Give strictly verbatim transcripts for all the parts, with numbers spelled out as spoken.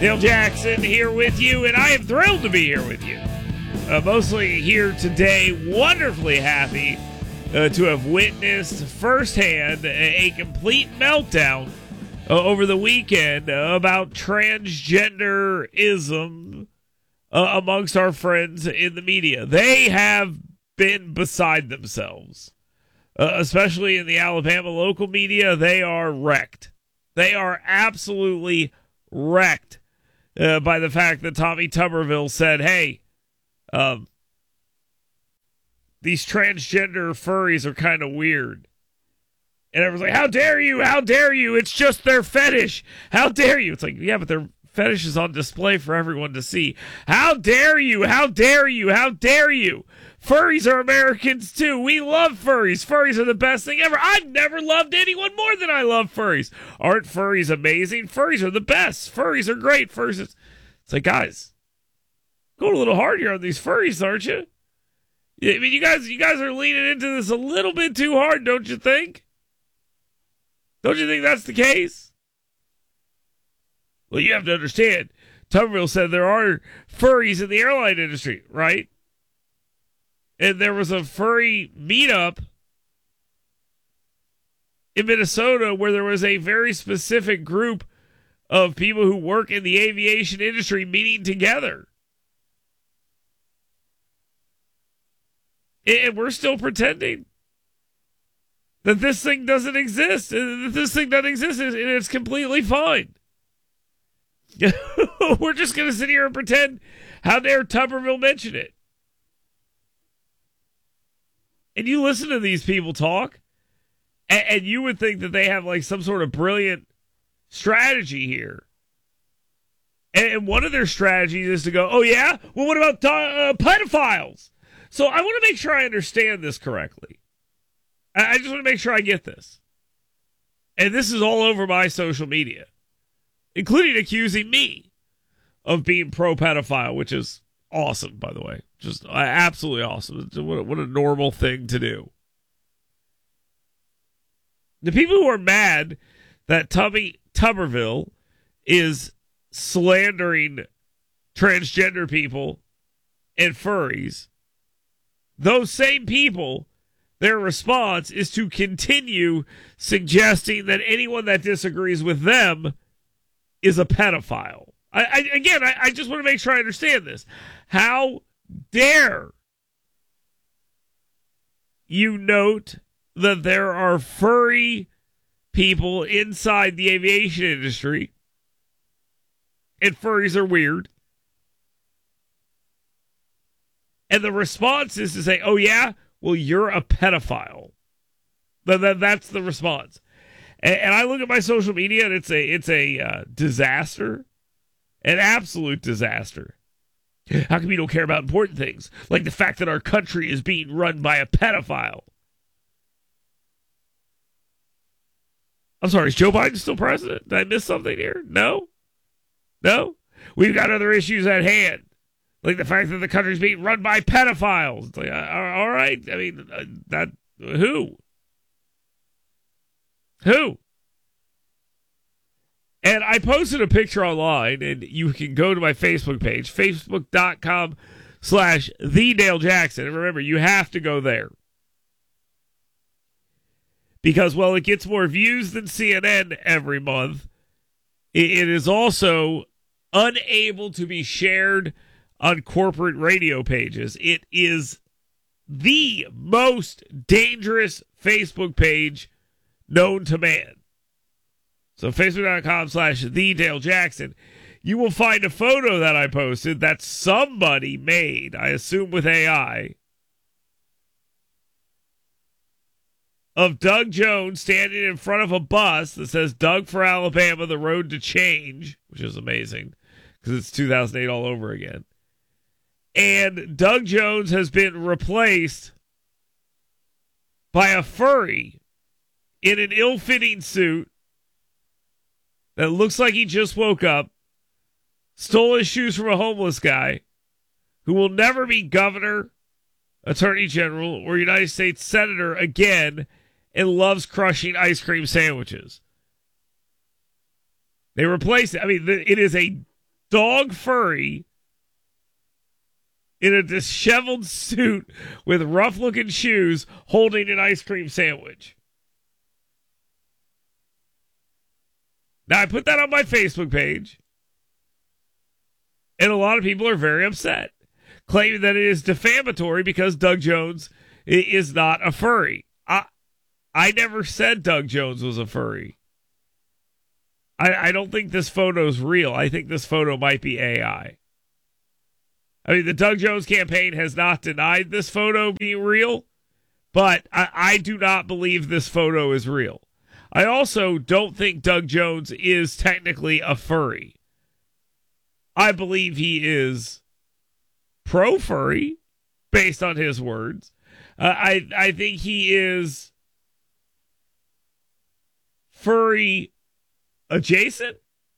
Dale Jackson here with you, and I am thrilled to be here with you. Uh, mostly here today, wonderfully happy uh, to have witnessed firsthand a, a complete meltdown uh, over the weekend uh, about transgenderism uh, amongst our friends in the media. They have been beside themselves, uh, especially in the Alabama local media. They are wrecked. They are absolutely wrecked uh, by the fact that Tommy Tuberville said, hey, um, these transgender furries are kind of weird. And everyone's like, how dare you? How dare you? It's just their fetish. How dare you? It's like, yeah, but their fetish is on display for everyone to see. How dare you? How dare you? How dare you? Furries are Americans too. We love furries. Furries are the best thing ever. I've never loved anyone more than I love furries. Aren't furries amazing? Furries are the best. Furries are great. Furries is... It's like, guys, going a little hard here on these furries, aren't you? I mean, you guys, you guys are leaning into this a little bit too hard, don't you think? Don't you think that's the case? Well, you have to understand, Tuberville said there are furries in the airline industry, right? And there was a furry meetup in Minnesota where there was a very specific group of people who work in the aviation industry meeting together. And we're still pretending that this thing doesn't exist. That this thing doesn't exist and it's completely fine. We're just going to sit here and pretend how dare Tuberville mention it. And you listen to these people talk, and, and you would think that they have like some sort of brilliant strategy here. And, and one of their strategies is to go, oh yeah? Well, what about uh, pedophiles? So I want to make sure I understand this correctly. I, I just want to make sure I get this. And this is all over my social media, including accusing me of being pro-pedophile, which is awesome, by the way. Just uh, absolutely awesome. What a, what a normal thing to do. The people who are mad that Tommy Tuberville is slandering transgender people and furries, those same people, their response is to continue suggesting that anyone that disagrees with them is a pedophile. I, I, again, I, I just want to make sure I understand this. How dare you note that there are furry people inside the aviation industry, and furries are weird, and the response is to say, oh yeah, well, you're a pedophile. That, that's the response. And, and I look at my social media, and it's a, it's a uh, disaster. An absolute disaster. How come you don't care about important things? Like the fact that our country is being run by a pedophile. I'm sorry, is Joe Biden still president? Did I miss something here? No? No? We've got other issues at hand. Like the fact that the country's being run by pedophiles. It's like, uh, all right. I mean, uh, that, who? Who? And I posted a picture online, and you can go to my Facebook page, facebook.com slash the Dale Jackson. And remember, you have to go there. Because, well, it gets more views than C N N every month. It is also unable to be shared on corporate radio pages. It is the most dangerous Facebook page known to man. So facebook.com slash the Dale Jackson. You will find a photo that I posted that somebody made, I assume with A I, of Doug Jones standing in front of a bus that says Doug for Alabama, the road to change, which is amazing because it's two thousand eight all over again. And Doug Jones has been replaced by a furry in an ill-fitting suit that looks like he just woke up, stole his shoes from a homeless guy who will never be governor, attorney general, or United States senator again, and loves crushing ice cream sandwiches. They replace it. I mean, it is a dog furry in a disheveled suit with rough-looking shoes holding an ice cream sandwich. Now, I put that on my Facebook page, and a lot of people are very upset, claiming that it is defamatory because Doug Jones is not a furry. I, I never said Doug Jones was a furry. I, I don't think this photo is real. I think this photo might be A I. I mean, the Doug Jones campaign has not denied this photo being real, but I, I do not believe this photo is real. I also don't think Doug Jones is technically a furry. I believe he is pro-furry, based on his words. Uh, I, I think he is furry adjacent.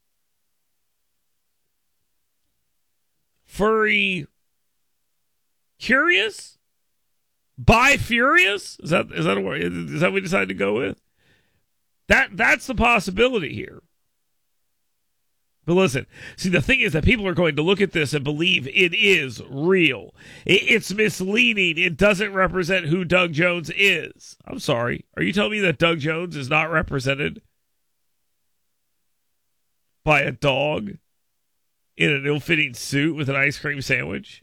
Furry curious? Bi-furious? Is that is that a word? Is that what we decided to go with? That that's the possibility here. But listen, see, the thing is that people are going to look at this and believe it is real. It, it's misleading. It doesn't represent who Doug Jones is. I'm sorry. Are you telling me that Doug Jones is not represented by a dog in an ill-fitting suit with an ice cream sandwich?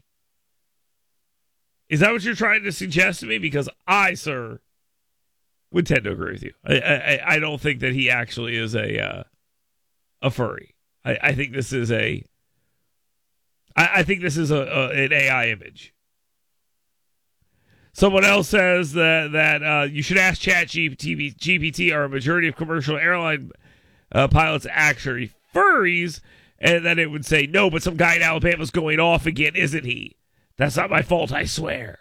Is that what you're trying to suggest to me? Because I, sir, would tend to agree with you. I I, I don't think that he actually is a uh, a furry. I, I think this is a I, I think this is a, a an A I image. Someone else says that that uh, you should ask ChatGPT. G P T, are a majority of commercial airline uh, pilots actually furries? And then it would say, no, but some guy in Alabama's going off again, isn't he? That's not my fault, I swear.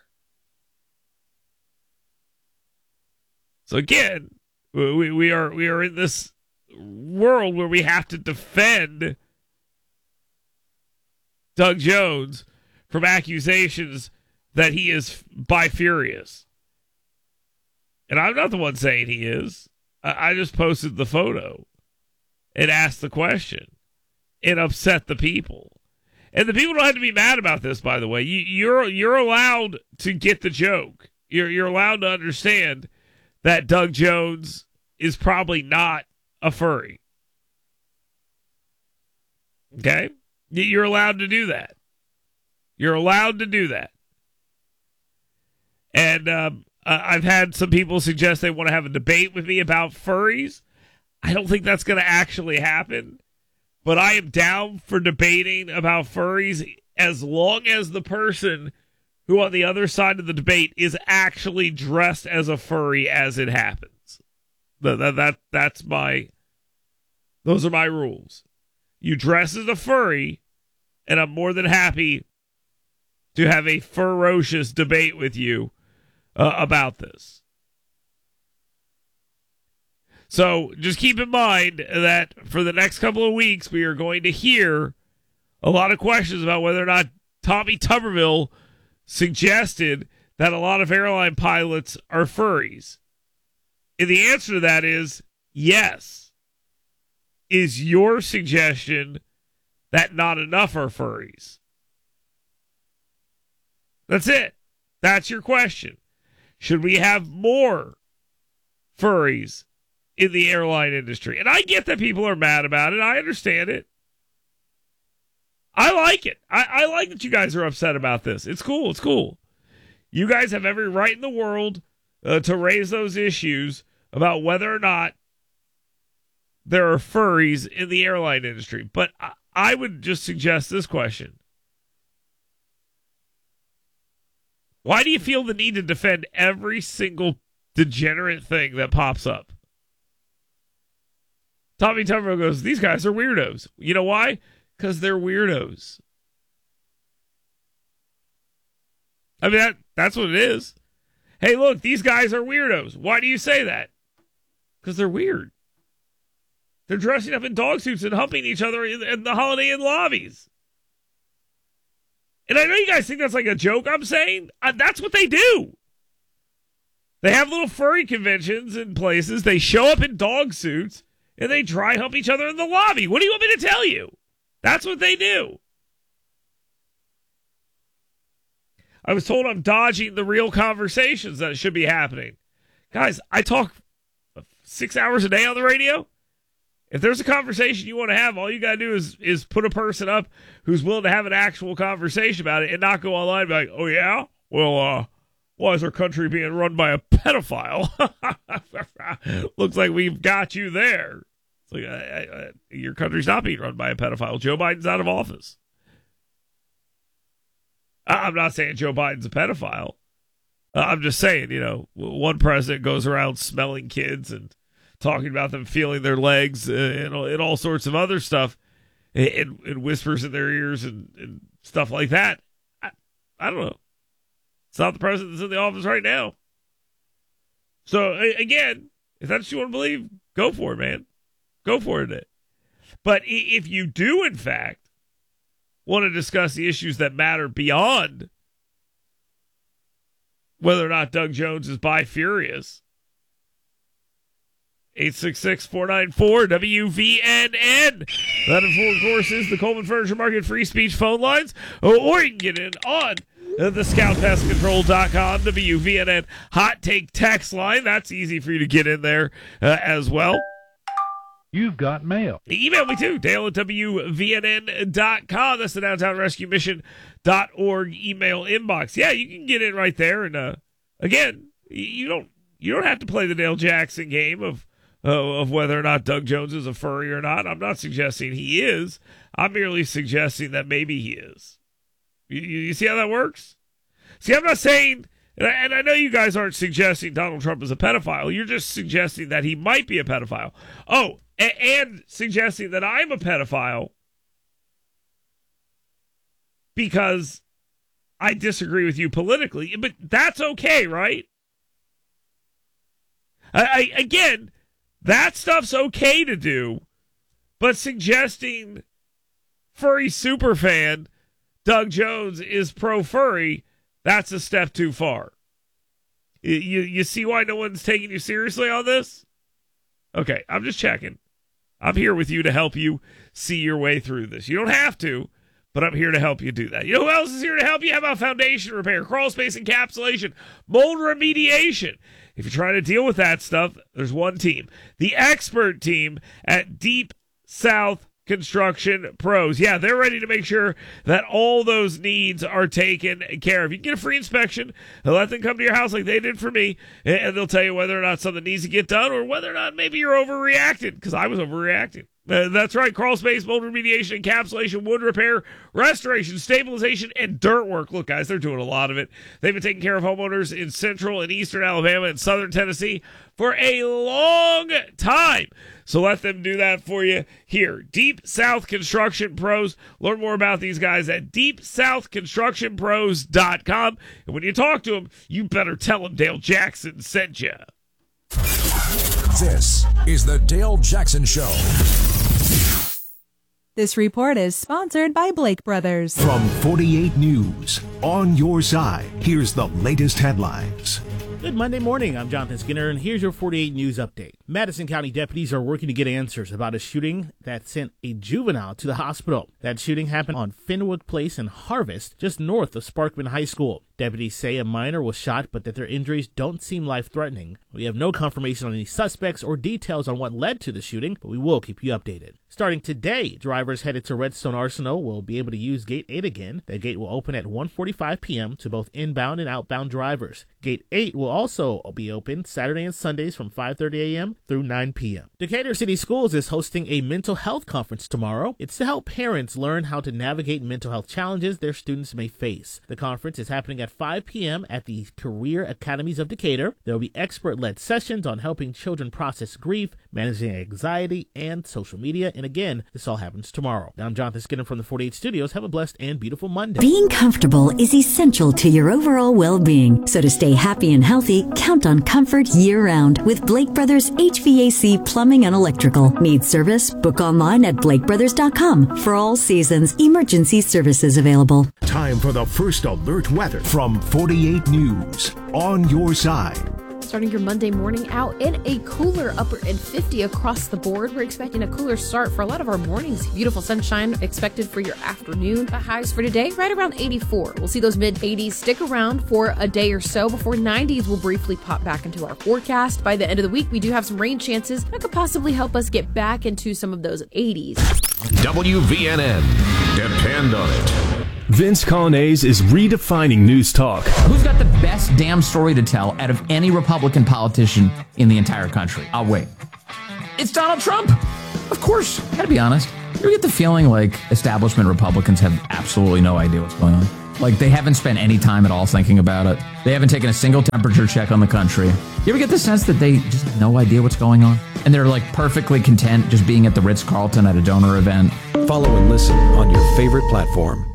So again, we we are we are in this world where we have to defend Doug Jones from accusations that he is bi-furious. And I'm not the one saying he is. I, I just posted the photo and asked the question. It upset the people. And the people don't have to be mad about this, by the way. You, you're you're allowed to get the joke. You're you're allowed to understand that Doug Jones is probably not a furry. Okay? You're allowed to do that. You're allowed to do that. And um, I've had some people suggest they want to have a debate with me about furries. I don't think that's going to actually happen. But I am down for debating about furries as long as the person who on the other side of the debate is actually dressed as a furry as it happens. That, that, that that's my, those are my rules. You dress as a furry, and I'm more than happy to have a ferocious debate with you uh, about this. So just keep in mind that for the next couple of weeks, we are going to hear a lot of questions about whether or not Tommy Tuberville suggested that a lot of airline pilots are furries. And the answer to that is yes. Is your suggestion that not enough are furries? That's it. That's your question. Should we have more furries in the airline industry? And I get that people are mad about it. I understand it. I like it. I, I like that you guys are upset about this. It's cool. It's cool. You guys have every right in the world uh, to raise those issues about whether or not there are furries in the airline industry. But I, I would just suggest this question. Why do you feel the need to defend every single degenerate thing that pops up? Tommy Tuberville goes, these guys are weirdos. You know why? Because they're weirdos. I mean, that, that's what it is. Hey, look, these guys are weirdos. Why do you say that? Because they're weird. They're dressing up in dog suits and humping each other in, in the Holiday Inn lobbies. And I know you guys think that's like a joke I'm saying. Uh, that's what they do. They have little furry conventions in places. They show up in dog suits, and they dry hump each other in the lobby. What do you want me to tell you? That's what they do. I was told I'm dodging the real conversations that should be happening. Guys, I talk six hours a day on the radio. If there's a conversation you want to have, all you got to do is is put a person up who's willing to have an actual conversation about it and not go online and be like, oh, yeah? Well, uh, why is our country being run by a pedophile? Looks like we've got you there. It's like, I, I, your country's not being run by a pedophile. Joe Biden's out of office. I'm not saying Joe Biden's a pedophile. I'm just saying, you know, one president goes around smelling kids and talking about them feeling their legs and, and all sorts of other stuff and, and whispers in their ears and, and stuff like that. I, I don't know. It's not the president that's in the office right now. So, again, if that's what you want to believe, go for it, man. Go for it. But if you do, in fact, want to discuss the issues that matter beyond whether or not Doug Jones is bi-furious, eight six six, four nine four, W V N N. That, of course, is the Coleman Furniture Market free speech phone lines. Or you can get in on the scout pest control dot com, W V N N hot take text line. That's easy for you to get in there uh, as well. You've got mail. Email me too, Dale at W V N N dot com. That's the Downtown Rescue Mission dot org email inbox. Yeah, you can get in right there. And uh, again, you don't you don't have to play the Dale Jackson game of uh, of whether or not Doug Jones is a furry or not. I'm not suggesting he is. I'm merely suggesting that maybe he is. You, you see how that works? See, I'm not saying, and I, and I know you guys aren't suggesting Donald Trump is a pedophile. You're just suggesting that he might be a pedophile. Oh, and, and suggesting that I'm a pedophile because I disagree with you politically. But that's okay, right? I, I again, that stuff's okay to do, but suggesting furry superfan Doug Jones is pro-furry, that's a step too far. You, you, you see why no one's taking you seriously on this? Okay, I'm just checking. I'm here with you to help you see your way through this. You don't have to, but I'm here to help you do that. You know who else is here to help you? How about foundation repair, crawl space encapsulation, mold remediation? If you're trying to deal with that stuff, there's one team. The expert team at Deep South Construction Pros. Yeah, they're ready to make sure that all those needs are taken care of. You can get a free inspection and let them come to your house like they did for me, and they'll tell you whether or not something needs to get done or whether or not maybe you're overreacting, because I was overreacting. Uh, that's right. Crawl space, mold remediation, encapsulation, wood repair, restoration, stabilization, and dirt work. Look, guys, they're doing a lot of it. They've been taking care of homeowners in central and eastern Alabama and southern Tennessee for a long time. So let them do that for you here. Deep South Construction Pros. Learn more about these guys at deep south construction pros dot com. And when you talk to them, you better tell them Dale Jackson sent you. This is the Dale Jackson Show. This report is sponsored by Blake Brothers. From forty-eight News, on your side, here's the latest headlines. Good Monday morning. I'm Jonathan Skinner, and here's your forty-eight News update. Madison County deputies are working to get answers about a shooting that sent a juvenile to the hospital. That shooting happened on Fenwood Place in Harvest, just north of Sparkman High School. Deputies say a minor was shot, but that their injuries don't seem life-threatening. We have no confirmation on any suspects or details on what led to the shooting, but we will keep you updated. Starting today, drivers headed to Redstone Arsenal will be able to use Gate eight again. That gate will open at one forty-five p.m. to both inbound and outbound drivers. Gate eight will also be open Saturday and Sundays from five thirty a.m. through nine p.m. Decatur City Schools is hosting a mental health conference tomorrow. It's to help parents learn how to navigate mental health challenges their students may face. The conference is happening at five p.m. at the Career Academies of Decatur. There will be expert-led sessions on helping children process grief, managing anxiety, and social media. And again, this all happens tomorrow. Now, I'm Jonathan Skinner from the forty-eight Studios. Have a blessed and beautiful Monday. Being comfortable is essential to your overall well-being. So to stay happy and healthy, count on comfort year-round with Blake Brothers H V A C Plumbing and Electrical. Need service? Book online at blake brothers dot com. For all seasons, emergency services available. Time for the first alert weather from forty-eight News, on your side. Starting your Monday morning out in a cooler upper and fifty across the board. We're expecting a cooler start for a lot of our mornings. Beautiful sunshine expected for your afternoon. The highs for today, right around eighty-four. We'll see those mid eighties stick around for a day or so before nineties will briefly pop back into our forecast. By the end of the week, we do have some rain chances that could possibly help us get back into some of those eighties. W V N N. Depend on it. Vince Colonnese is redefining news talk. Who's got the best damn story to tell out of any Republican politician in the entire country? I'll wait. It's Donald Trump. Of course. Gotta be honest. You ever get the feeling like establishment Republicans have absolutely no idea what's going on? Like they haven't spent any time at all thinking about it. They haven't taken a single temperature check on the country. You ever get the sense that they just have no idea what's going on? And they're like perfectly content just being at the Ritz-Carlton at a donor event? Follow and listen on your favorite platform.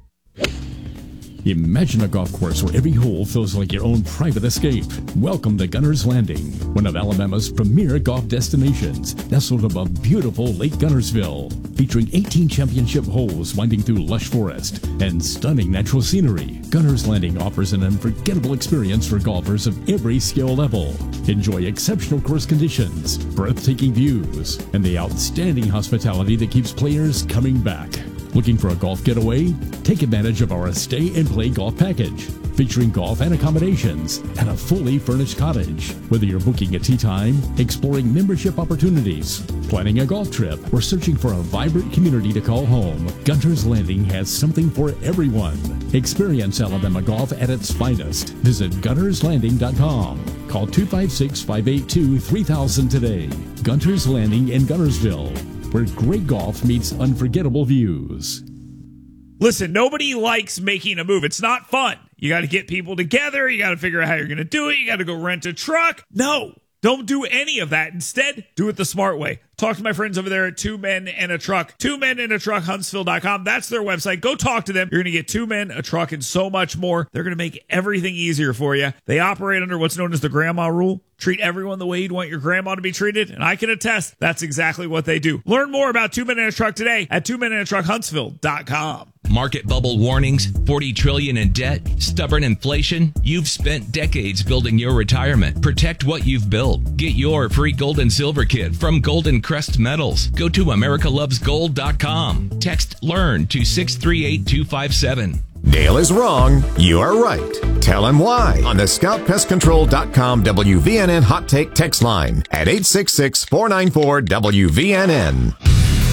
Imagine a golf course where every hole feels like your own private escape. Welcome to Gunner's Landing, one of Alabama's premier golf destinations, nestled above beautiful Lake Gunnersville, featuring eighteen championship holes winding through lush forest and stunning natural scenery. Gunner's Landing offers an unforgettable experience for golfers of every skill level. Enjoy exceptional course conditions, breathtaking views, and the outstanding hospitality that keeps players coming back. Looking for a golf getaway? Take advantage of our Stay and Play Golf Package, featuring golf and accommodations and a fully furnished cottage. Whether you're booking a tee time, exploring membership opportunities, planning a golf trip, or searching for a vibrant community to call home, Gunner's Landing has something for everyone. Experience Alabama golf at its finest. Visit gunners landing dot com. Call two five six, five eight two, three thousand today. Gunner's Landing in Gunnersville, where great golf meets unforgettable views. Listen, nobody likes making a move. It's not fun. You got to get people together. You got to figure out how you're going to do it. You got to go rent a truck. No, don't do any of that. Instead, do it the smart way. Talk to my friends over there at Two Men and a Truck. Two Men and a Truck, Huntsville dot com. That's their website. Go talk to them. You're going to get two men, a truck, and so much more. They're going to make everything easier for you. They operate under what's known as the grandma rule. Treat everyone the way you'd want your grandma to be treated. And I can attest that's exactly what they do. Learn more about Two Men and a Truck today at Two Men and a Truck, Huntsville dot com. Market bubble warnings, forty trillion dollars in debt, stubborn inflation. You've spent decades building your retirement. Protect what you've built. Get your free gold and silver kit from Golden Crest Metals. Go to america loves gold dot com. Text LEARN to six three eight two five seven. Dale is wrong. You are right. Tell him why on the scout pest control dot com W V N N Hot Take text line at eight six six, four nine four, W V N N.